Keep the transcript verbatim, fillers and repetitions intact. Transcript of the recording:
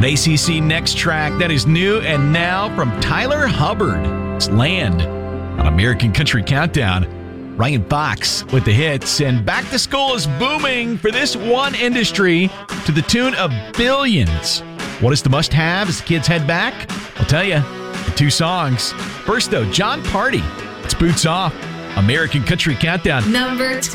An A C C Next track that is new and now from Tyler Hubbard. It's Land on American Country Countdown. Ryan Fox with the hits, and back to school is booming for this one industry to the tune of billions. What is the must-have as the kids head back? I'll tell you in two songs. First, though, John Party. It's Boots Off. American Country Countdown. Number